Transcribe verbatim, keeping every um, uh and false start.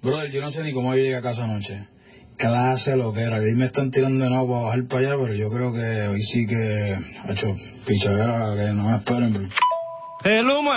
Brother, yo no sé ni cómo yo llegué a casa anoche. Clase lo que era. Hoy me están tirando de nuevo para bajar para allá, pero yo creo que hoy sí que ha hecho pichadera, que no me esperen. Bro. El humo